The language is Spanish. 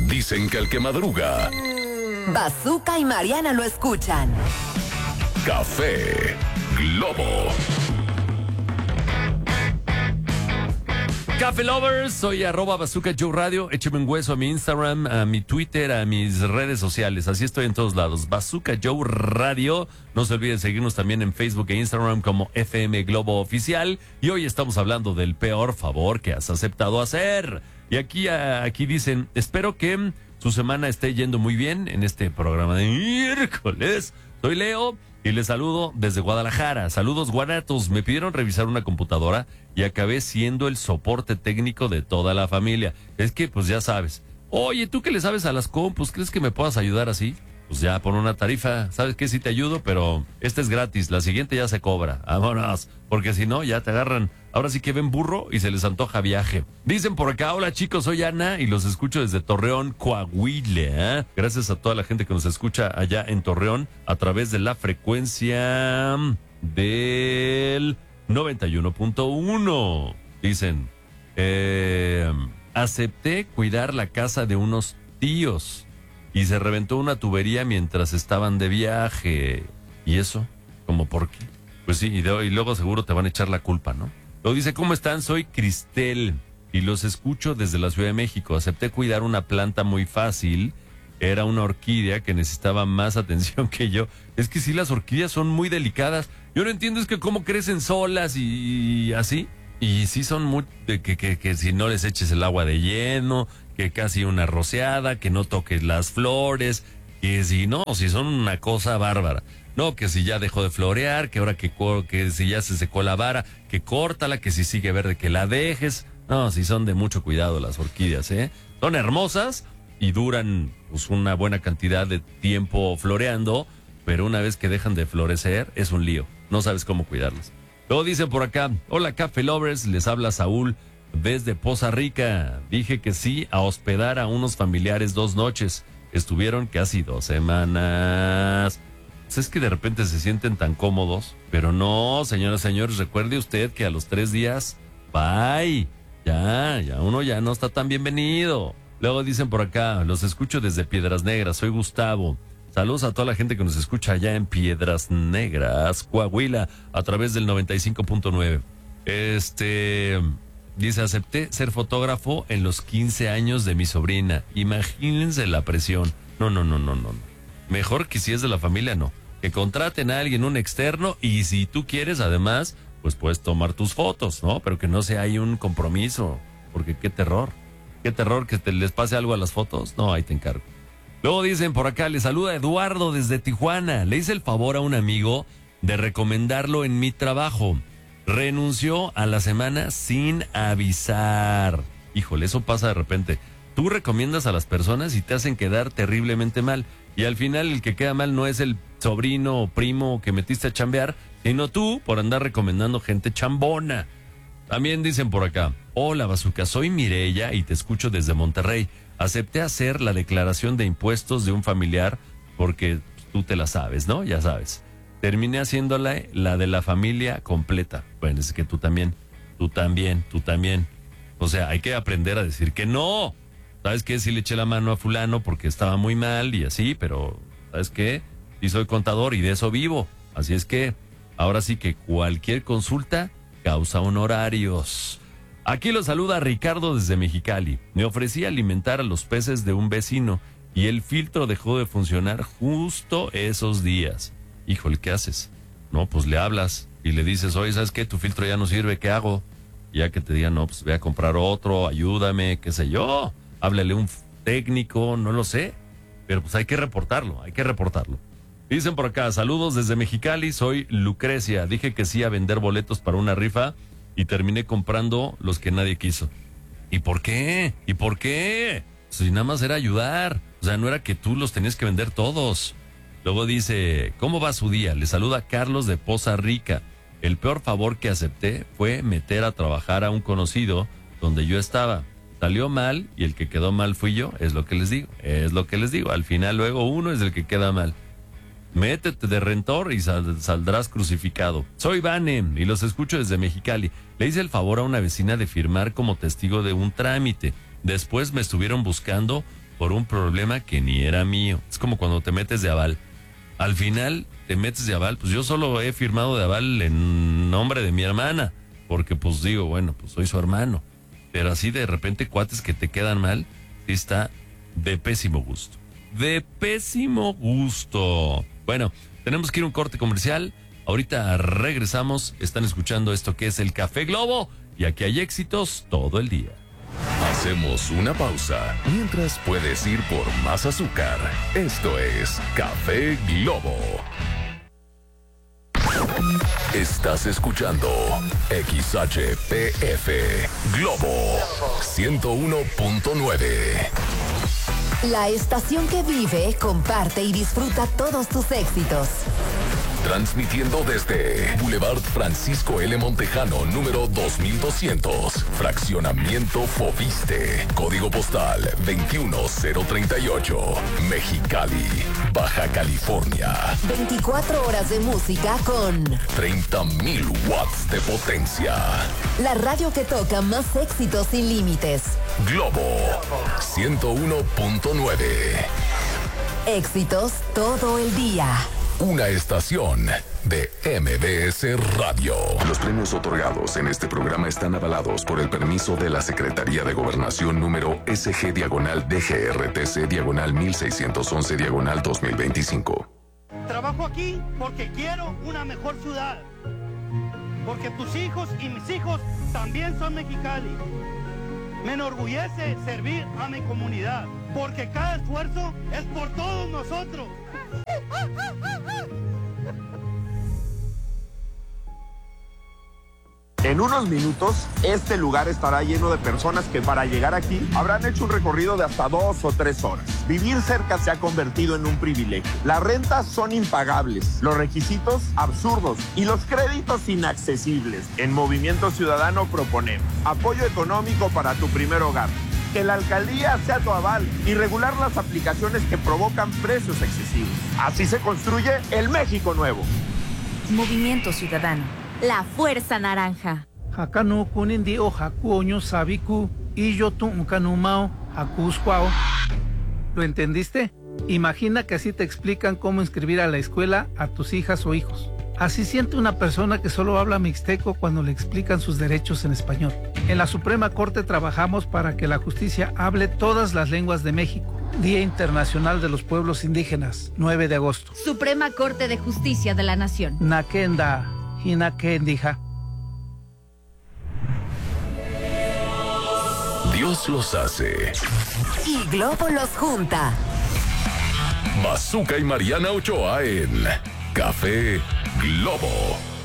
Dicen que el que madruga. Bazooka y Mariana lo escuchan. Café Globo. Café Lovers, soy @Bazooka Joe Radio. Écheme un hueso a mi Instagram, a mi Twitter, a mis redes sociales. Así estoy en todos lados. Bazooka Joe Radio. No se olviden seguirnos también en Facebook e Instagram como FM Globo Oficial. Y hoy estamos hablando del peor favor que has aceptado hacer. Y aquí dicen, espero que su semana esté yendo muy bien en este programa de miércoles. Soy Leo y les saludo desde Guadalajara. Saludos, guanatos. Me pidieron revisar una computadora y acabé siendo el soporte técnico de toda la familia. Es que, pues ya sabes. Oye, ¿tú qué le sabes a las compus? ¿Crees que me puedas ayudar así? Pues ya, pon una tarifa. ¿Sabes qué? Sí te ayudo, pero esta es gratis. La siguiente ya se cobra. Vámonos. Porque si no, ya te agarran. Ahora sí que ven burro y se les antoja viaje. Dicen por acá, hola chicos, soy Ana y los escucho desde Torreón, Coahuila. Gracias a toda la gente que nos escucha allá en Torreón a través de la frecuencia del 91.1. Dicen, acepté cuidar la casa de unos tíos y se reventó una tubería mientras estaban de viaje. ¿Y eso? ¿Cómo por qué? Pues sí, y luego seguro te van a echar la culpa, ¿no? Lo dice, ¿cómo están? Soy Cristel y los escucho desde la Ciudad de México. Acepté cuidar una planta muy fácil. Era una orquídea que necesitaba más atención que yo. Es que sí, las orquídeas son muy delicadas. Yo no entiendo es que cómo crecen solas y así. Y sí son muy... que si no les eches el agua de lleno, que casi una rociada, que no toques las flores, que si no, si son una cosa bárbara. No, que si ya dejó de florear, que ahora que si ya se secó la vara, que córtala, que si sigue verde, que la dejes. No, si son de mucho cuidado las orquídeas, ¿eh? Son hermosas y duran pues una buena cantidad de tiempo floreando, pero una vez que dejan de florecer es un lío. No sabes cómo cuidarlas. Luego dicen por acá, hola Café Lovers, les habla Saúl desde Poza Rica. Dije que sí a hospedar a unos familiares 2 noches. Estuvieron casi 2 semanas. Es que de repente se sienten tan cómodos, pero no, señoras y señores, recuerde usted que a los 3 días, bye, ya uno ya no está tan bienvenido. Luego dicen por acá, los escucho desde Piedras Negras, soy Gustavo. Saludos a toda la gente que nos escucha allá en Piedras Negras, Coahuila, a través del 95.9. Dice, acepté ser fotógrafo en los 15 años de mi sobrina. Imagínense la presión. No. Mejor que si es de la familia, no. Que contraten a alguien, un externo, y si tú quieres, además, pues puedes tomar tus fotos, ¿no? Pero que no sea ahí un compromiso, porque qué terror que les pase algo a las fotos. No, ahí te encargo. Luego dicen por acá, le saluda Eduardo desde Tijuana. Le hice el favor a un amigo de recomendarlo en mi trabajo. Renunció a la semana sin avisar. Híjole, eso pasa de repente. Tú recomiendas a las personas y te hacen quedar terriblemente mal. Y al final el que queda mal no es el sobrino o primo que metiste a chambear, sino tú por andar recomendando gente chambona. También dicen por acá, hola Bazooka, soy Mireya y te escucho desde Monterrey. Acepté hacer la declaración de impuestos de un familiar porque tú te la sabes, ¿no? Ya sabes. Terminé haciéndola la de la familia completa. Bueno, es que tú también. O sea, hay que aprender a decir que no. ¿Sabes qué? Sí le eché la mano a fulano porque estaba muy mal y así, pero ¿sabes qué? Sí soy contador y de eso vivo. Así es que ahora sí que cualquier consulta causa honorarios. Aquí lo saluda Ricardo desde Mexicali. Me ofrecí alimentar a los peces de un vecino y el filtro dejó de funcionar justo esos días. Híjole, ¿qué haces? No, pues le hablas y le dices, oye, ¿sabes qué? Tu filtro ya no sirve, ¿qué hago? Y ya que te digan, no, pues ve a comprar otro, ayúdame, qué sé yo. Háblale a un técnico, no lo sé. Pero pues hay que reportarlo. Dicen por acá, saludos desde Mexicali, soy Lucrecia. Dije que sí a vender boletos para una rifa y terminé comprando los que nadie quiso. ¿Y por qué? Si nada más era ayudar. O sea, no era que tú los tenías que vender todos. Luego dice, ¿cómo va su día? Le saluda Carlos de Poza Rica. El peor favor que acepté fue meter a trabajar a un conocido donde yo estaba. Salió mal y el que quedó mal fui yo, es lo que les digo. Al final luego uno es el que queda mal. Métete de rentor y saldrás crucificado. Soy Vane y los escucho desde Mexicali. Le hice el favor a una vecina de firmar como testigo de un trámite. Después me estuvieron buscando por un problema que ni era mío. Es como cuando te metes de aval. Al final te metes de aval, pues yo solo he firmado de aval en nombre de mi hermana, porque pues digo, bueno, pues soy su hermano. Pero así de repente cuates que te quedan mal, sí está de pésimo gusto. De pésimo gusto. Bueno, tenemos que ir a un corte comercial. Ahorita regresamos. Están escuchando esto que es el Café Globo. Y aquí hay éxitos todo el día. Hacemos una pausa mientras puedes ir por más azúcar. Esto es Café Globo. Estás escuchando XHPF Globo 101.9. La estación que vive, comparte y disfruta todos tus éxitos. Transmitiendo desde Boulevard Francisco L. Montejano, número 2200, Fraccionamiento Fobiste, Código Postal 21038, Mexicali, Baja California. 24 horas de música con 30,000 watts de potencia. la radio que toca más éxitos sin límites. Globo 101.9. Éxitos todo el día. Una estación de MBS Radio. Los premios otorgados en este programa están avalados por el permiso de la Secretaría de Gobernación número SG-DGRTC-1611-2025. Trabajo aquí porque quiero una mejor ciudad. Porque tus hijos y mis hijos también son Mexicali. Me enorgullece servir a mi comunidad. Porque cada esfuerzo es por todos nosotros. En unos minutos, este lugar estará lleno de personas que para llegar aquí habrán hecho un recorrido de hasta 2 o 3 horas. Vivir cerca se ha convertido en un privilegio. Las rentas son impagables, los requisitos absurdos y los créditos inaccesibles. En Movimiento Ciudadano proponemos apoyo económico para tu primer hogar, que la alcaldía sea tu aval y regular las aplicaciones que provocan precios excesivos. Así se construye el México nuevo. Movimiento Ciudadano. La Fuerza Naranja. Hakanu kunindi o hakuoño sabiku y yo tuncanumao hakuscuao. ¿Lo entendiste? Imagina que así te explican cómo inscribir a la escuela a tus hijas o hijos. Así siente una persona que solo habla mixteco cuando le explican sus derechos en español. En la Suprema Corte trabajamos para que la justicia hable todas las lenguas de México. Día Internacional de los Pueblos Indígenas, 9 de agosto. Suprema Corte de Justicia de la Nación. Nakenda, Hinakendija. Dios los hace. Y Globo los junta. Bazooka y Mariana Ochoa en Café Globo